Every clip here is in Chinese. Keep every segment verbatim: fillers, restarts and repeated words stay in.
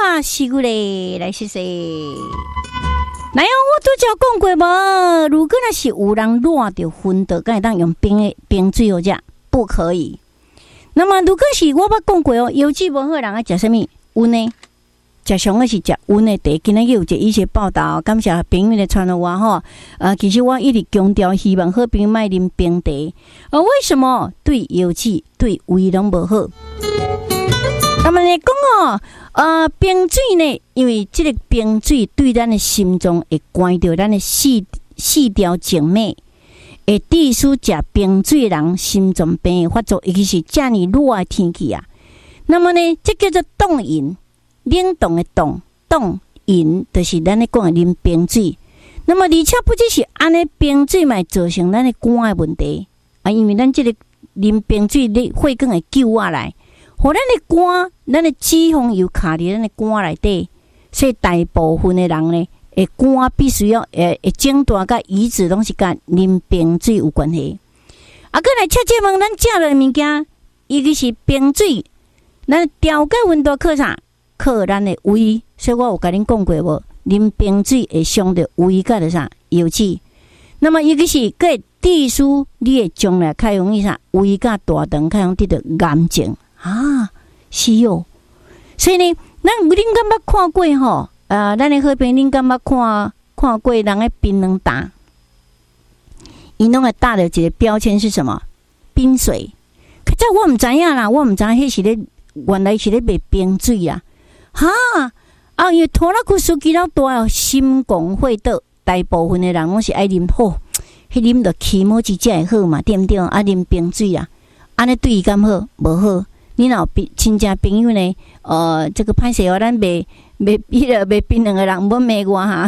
啊，是古嘞，来试试。来哦，我拄则讲过无，如果若是有人热着昏倒，敢会当用冰的冰水好食，不可以。那么如果是我捌讲过哦，腰子无好人爱食什么？温的，食上个是食温的茶。今仔日有一个医学报道，感谢朋友的传互我吼。呃，其实我一直强调，希望好朋友莫啉冰茶。呃，为什么对腰子、对胃拢无好？那么来讲哦，呃，冰水呢，因为这个冰水对咱的心脏会关掉咱的细细条静脉，会致使食冰水人心脏病发作，尤其是遮尔热的天气啊。那么呢，这叫做冻饮，冷冻的冻，冻饮就是咱咧讲的啉冰水。那么而且不只是安尼，冰水嘛造成咱的肝的问题啊，因为咱这个啉冰水，你血管会救下来。互咱的肝，咱的脂肪油卡伫咱的肝内底，所以大部分的人呢，诶，肝必须要诶，会诊断甲移植拢是甲啉冰水有关系。啊，搁来切这问咱食落物件，尤其是冰水，咱调节温度靠啥？靠咱的胃。所以我有甲恁讲过无？啉冰水会伤着胃甲着啥？腰子。那么尤其是搁会致使你会将来较容易啥？胃甲大肠较容易得着癌症。啊，是哦，所以呢，咱恁敢捌看过吼？呃，咱的好朋友，恁敢捌看看过人的槟榔打？伊拢会打的一个标签是什么？冰水。可是我唔知影啦，我唔知迄是咧，原来是咧卖冰水啊！哈啊，因为拖拉库司机老大哦，心功会倒，大部分的人拢是爱啉好，迄啉着起毛子才会好嘛，对不对？啊，啉冰水啊，安尼对伊敢好？无好。你若亲戚朋友呢？呃，这个歹势哦，咱卖卖迄个卖槟榔的人，唔好骂我哈。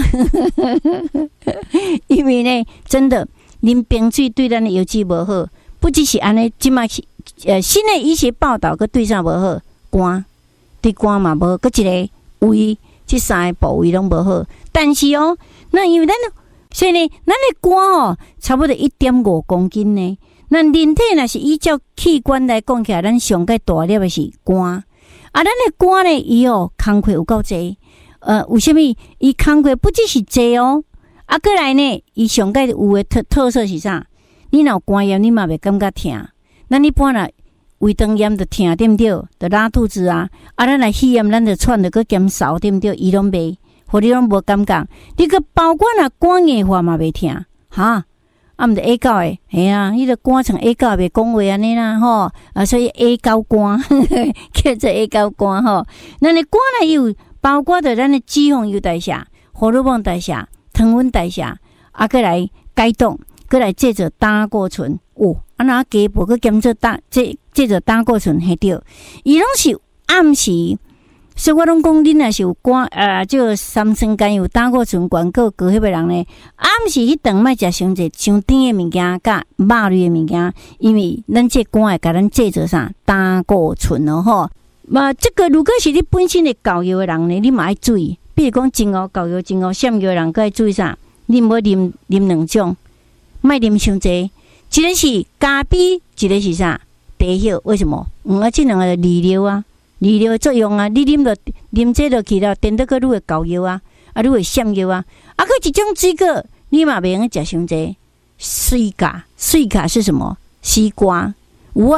因为呢，真的啉冰水对咱的腰子无好，不只是安尼，即卖是呃新的医学报道，佮对啥无好？肝对肝嘛无好，佮一个胃，这三个部位拢无好。但是哦，那因为咱，所以呢，咱的肝哦，差不多一点五公斤呢。咱人体若是依照器官来讲起来，咱上界大粒的是肝，啊，咱的肝呢，伊哦工课有够济，呃，为什么？伊工课不只是济哦，啊，过来呢，伊上界有的特特色是啥？你若有肝炎，你嘛袂感觉痛，咱一般啦，胃肠炎就痛，对不对？就拉肚子啊，啊，咱来肺炎，咱就喘着个减少，对不对？伊拢袂，互你拢无感觉，你个包括若肝硬化嘛袂痛，哈。啊，毋着 A 九诶，系啊，迄个肝像 A 九袂讲话安尼啦，吼啊，所以 A 九肝叫做 A 九肝吼。咱的肝内有包括着咱的脂肪油代谢、荷尔蒙代谢、糖分代谢，啊，过来解冻，过来制作胆固醇。哦，啊，那加步去检测胆制制作胆固醇迄着，伊拢是暗时。所以我拢讲，恁若是有肝呃，这个三酸甘油胆固醇高个高血压人呢，暗时迄顿莫食伤济伤甜的物件，甲肉类的物件，因为咱这肝会甲咱制作啥胆固醇哦吼。嘛，这个如果是你本身的高油的人呢，你嘛爱注意。比如讲真高高油、真高闪油的人，佮爱注意啥？你唔好啉啉两种，莫啉伤济。一个是咖啡，一个是啥茶叶？为什么？嗯啊，这两个利尿啊。利尿的作用啊，你啉落啉这落去了，颠倒个愈会高药啊，啊愈会闪药啊，啊，佮一种水果，你嘛袂用食伤济。水果，水果是什么？西瓜 ，watermelon 。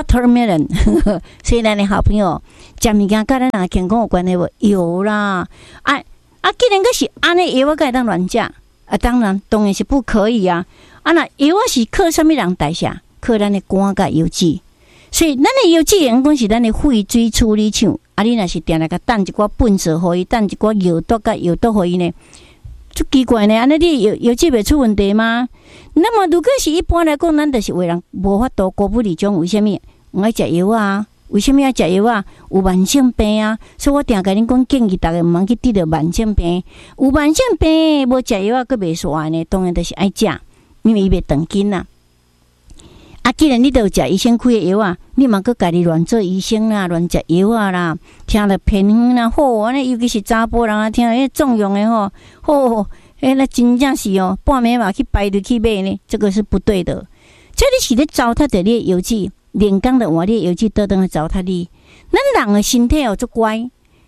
所以咱的好朋友，食物件甲咱人健康有关系无？有啦，啊啊，既然个是安尼药，我该当乱食啊？当然，当然是不可以啊。啊，那药是靠什么人代谢？靠咱的肝甲油脂。所以，咱的油脂员讲是咱的废水处理厂，啊，你若是定来甲等一寡粪扫，互伊等一寡药毒甲药毒互伊呢，足奇怪呢！安尼你油油脂袂出问题吗？那么，如果是一般来讲，咱就是为人无法度过不离种，为虾米？我爱食药啊？为虾米要食药啊？有慢性病啊！所以我定甲恁讲，建议大家毋通去得着慢性病。有慢性病无食药啊，佫袂煞呢？当然就是爱食，因为伊袂长筋啊。啊，既然你都有食医生开的药啊，你嘛搁家己乱做医生啦，乱食药啊啦，听了偏方啦，吼，安尼尤其是查甫人啊，听了迄重用的吼，吼，迄那真正是哦，半暝嘛去排队去买呢，这个是不对的。这里是咧糟蹋着你的油脂，连工的话，你的油脂倒转来糟蹋你。咱人的身体哦，足乖，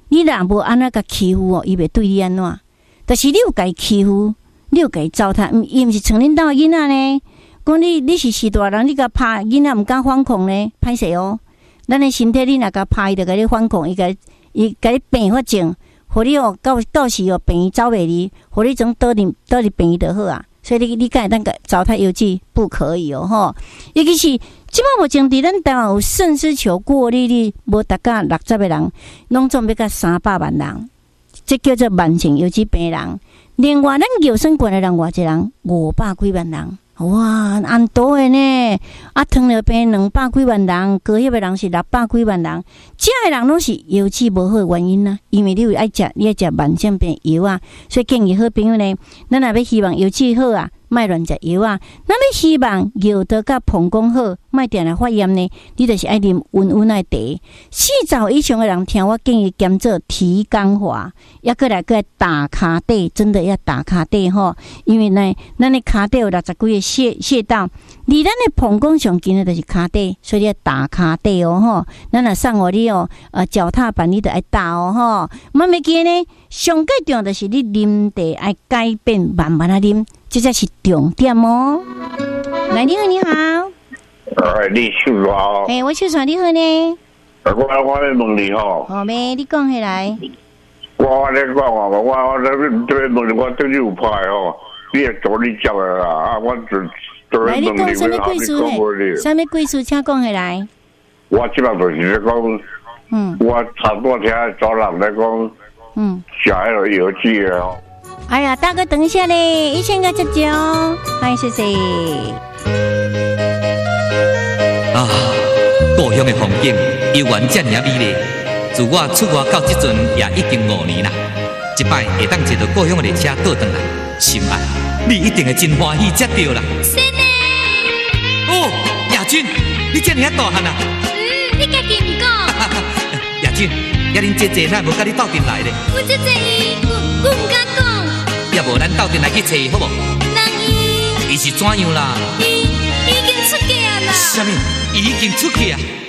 你若无安那甲欺负哦，伊袂对你安怎？但是你有甲伊欺负，你有甲伊糟蹋，伊毋是像恁兜囡仔呢？讲你你是是大人，你甲拍囡仔毋敢反抗呢，歹势哦。咱的身体你若甲拍，伊就甲你反抗，伊甲伊甲你变法症，互你哦到到时哦病医走袂离，互你种倒入倒入病医就好啊。所以你你敢会当个糟蹋邮寄不可以哦吼，尤其是即摆目前伫咱台湾有肾丝球过滤率无达到六十个人，拢总要甲三百万人，这叫做慢性邮寄病人。另外，咱尿酸高的人偌济人，五百几万人。哇，安多的呢！啊，糖尿病两百几万人，高血压的人是六百几万人，这的人拢是邮寄无好的原因啊。因为你有爱食，你爱食慢性病药啊，所以建议好朋友呢，咱若要希望邮寄好啊，莫乱食药啊。咱要希望药得甲膀胱好，莫定来发炎呢，你就是爱啉温温的茶。四十岁以上的人，听我建议兼做提肛滑，也过来过来打骹底，真的要打骹底吼，因为呢，咱的骹底有六十几个穴穴道，离咱的膀胱上近的就是骹底，所以要打骹底哦吼。咱若送互你哦，呃，脚踏板你都爱打哦吼。莫袂记呢，上最重要就是你啉茶爱改变，慢慢啊啉，这才是重点哦。来，你好，你好。 哎，你秀好。 哎，我秀爽，你好呢？ 我我咧问你吼。 好咩？你讲起来。 我我咧讲话，我我咧对问你，我对你有派吼，你也做你接的啦啊！我就做来，你讲什么贵书呢？什么贵书？请讲起来。 我即摆就是咧讲，嗯，我差不多听早人咧讲，嗯，写迄个邮寄的哦。 哎呀，大哥，等一下嘞，一千个九九，欢迎谢谢。 啊，故乡的风景悠然这么美丽。自我出外到这阵也已经五年啦，一摆会当坐到故乡的列车倒转来，心爱，你一定会真欢喜才对啦。 是呢。 哦，亚军，你这么啊大汉啊？ 嗯，你家己唔讲。 亚军，也恁姐姐哪无甲你斗阵来咧？ 我姐姐伊，我我唔敢讲。 要无咱斗阵来去找伊好无？ 人伊， 伊是怎样啦？ 伊已经出嫁啦。 啥物？伊已经出去啊？